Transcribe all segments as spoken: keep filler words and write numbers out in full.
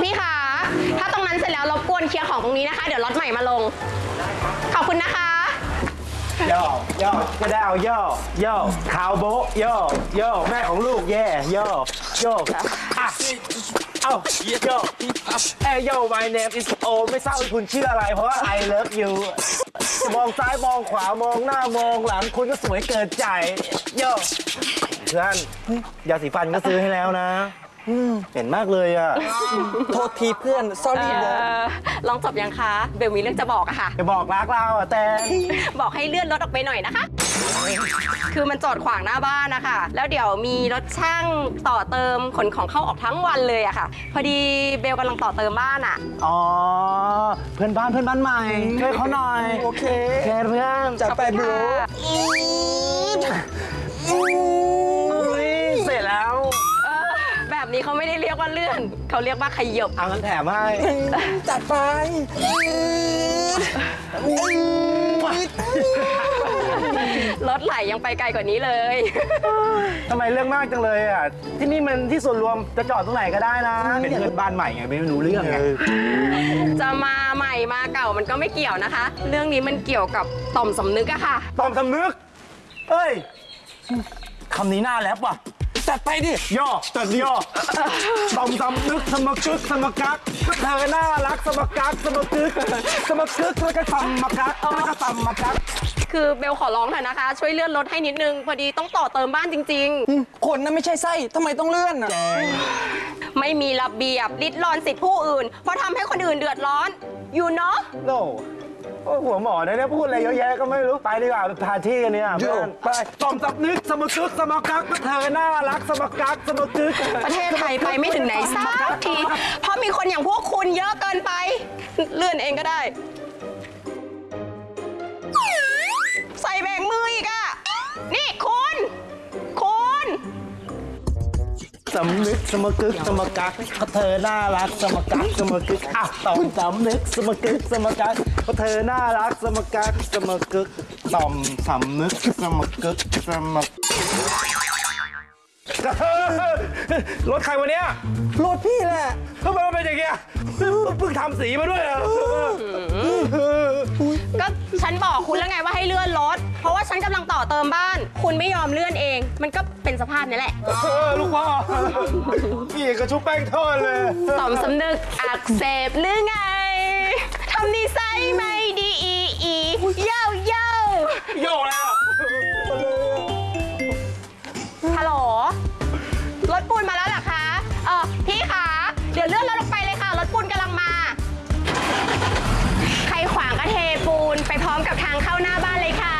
พี่คะถ้าตรงนั้นเสร็จแล้วรบกวนเคลียร์ของตรงนี้นะคะเดี๋ยวรถใหม่มาลงขอบคุณนะคะย่อย่อก็ได้เอาย่อย่อขาวโบ๊ะย่อย่อแม่ของลูกแย่ย่อย่ออ่ะเอ้าย่อเอ้ยย่อ my name is O ไม่ทราบว่าคุณชื่ออะไรเพราะว่า I love you มองซ้ายมองขวามองหน้ามองหลังคุณก็สวยเกินใจย่อเพื่อนยาสีฟันก็ซื้อให้แล้วนะเห็นมากเลยอ่ะโทษทีเพื่อน sorry เอ่อลองจบยังคะเบลมีเรื่องจะบอกอะค่ะจะบอกรักเราอ่ะแต่บอกให้เลื่อนรถออกไปหน่อยนะคะคือมันจอดขวางหน้าบ้านนะคะแล้วเดี๋ยวมีรถช่างต่อเติมขนของเข้าออกทั้งวันเลยอะค่ะพอดีเบลกำลังต่อเติมบ้านอะอ๋อเพื่อนบ้านเพื่อนบ้านใหม่ช่วยเขาหน่อยโอเคแค่เพื่อนจัดไปบรูเสร็จแล้วแบบนี้เขาไม่ได้เรียกว่าเลื่อนเขาเรียกว่าขยบเอางั้นแถมให้จัดไปรถไหลยังไปไกลกว่านี้เลยทำไมเรื่องมากจังเลยอ่ะที่นี่มันที่ส่วนรวมจะจอดตรงไหนก็ได้นะเป็นเพื่อนบ้านใหม่ไงไม่รู้เรื่องไงจะมาใหม่มาเก่ามันก็ไม่เกี่ยวนะคะเรื่องนี้มันเกี่ยวกับต่อมสำนึกอะค่ะต่อมสำนึกเอ้ยคำนี้น่าแรปว่ะจัดไปดิย่อจัดย่อต่อมสำนึกสมกึกสมกักเธอน่ารักสมกักสมกึกสมกึกแล้วก็สมกักแล้วก็สมกักคือเบลขอร้องเถอะนะคะช่วยเลื่อนรถให้นิดนึงพอดีต้องต่อเติมบ้านจริงๆคนนั้นไม่ใช่ไส้ทำไมต้องเลื่อนอ่ะไม่มีระเบียบริดรอนสิทธิผู้อื่นเพราะทำให้คนอื่นเดือดร้อนอยู่เนาะโน่โอ้หัวหมอเนี่ยพูดอะไรเยอะแยะก็ไม่รู้ไปดีกว่าไปพาที่กันเนี่ยไปต่อมสำนึกสมกึกสมกักเธอน่ารักสมกักสมกึกประเทศไทยไปไม่ถึงไหนสักทีเพราะมีคนอย่างพวกคุณเยอะเกินไปเลื่อนเองก็ได้ใส่แบ่งมืออีกอะนี่คุณคุณสำนึกสมกึกสมกักเธอน่ารักสมกักสมกึกอ่ะต่อมสำนึกสมกึกสมกักเธอน่ารักสมกักสมกึกต่อมสำนึกสมกึกสมกรถใครวันนี้รถพี่แหละทำไมมันเป็นอย่างเงี้ยเพิ่งทำสีมาด้วยอ่ะก็ฉันบอกคุณแล้วไงว่าให้เลื่อนรถเพราะว่าฉันกำลังต่อเติมบ้านคุณไม่ยอมเลื่อนเองมันก็เป็นสภาพนี้แหละลูกพ่อพี่กระชุบแป้งทอดเลยต่อมสำนึกอักเสบหรือไงทำนิสัยไม่ดีอีอีเย้าเย้าโย่แล้วฮัลโหลรถปูนมาแล้วเหรอคะเออพี่คะเดี๋ยวเลื่อนรถลงไปเลยค่ะรถปูนกำลังมาใครขวางก็เทปูนไปพร้อมกับทางเข้าหน้าบ้านเลยค่ะ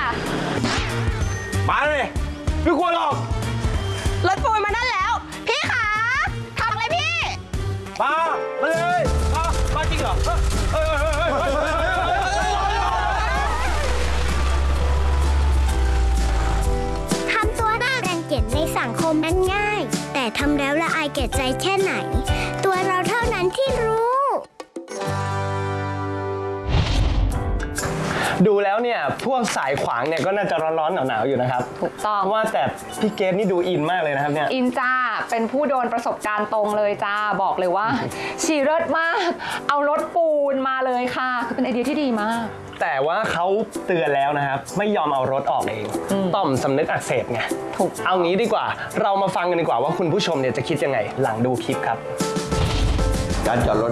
มาเลยไม่กลัวหรอกรถปูนมานั่นแล้วพี่คะทำอะไรพี่มามาเลยมามาจริงเหรอทำตัวน่ารังเกียจในสังคมนั้นง่ายแต่ทำแล้วละอายแก่ใจแค่ไหนตัวเราเท่านั้นที่รู้ดูแล้วเนี่ยพวกสายขวางเนี่ยก็น่าจะร้อนๆหนาวๆอยู่นะครับถูกต้องว่าแต่พี่เกดนี่ดูอินมากเลยนะครับเนี่ยอินจ้าเป็นผู้โดนประสบการณ์ตรงเลยจ้าบอกเลยว่าฉี่เลิศมากเอารถปูนมาเลยค่ะคือเป็นไอเดียที่ดีมากแต่ว่าเขาเตือนแล้วนะครับไม่ยอมเอารถออกเองต่อมสำนึกอักเสบไงถูกเอางี้ดีกว่าเรามาฟังกันดีกว่าว่าคุณผู้ชมเนี่ยจะคิดยังไงหลังดูคลิปครับการจอดรถ